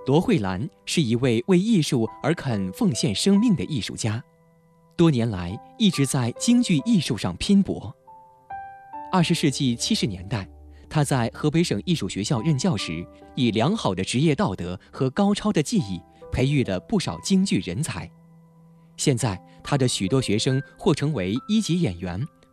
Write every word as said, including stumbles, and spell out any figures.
罗慧兰是一位为艺术而肯奉献生命的艺术家，多年来一直在京剧艺术上拼搏。二十世纪七十年代，他在河北省艺术学校任教时，以良好的职业道德和高超的技艺，培育了不少京剧人才。现在，他的许多学生或成为一级演员，